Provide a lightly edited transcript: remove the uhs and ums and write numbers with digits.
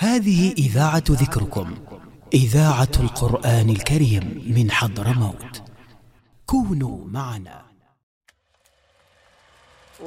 هذه إذاعة ذكركم، إذاعة القرآن الكريم من حضرموت. كونوا معنا.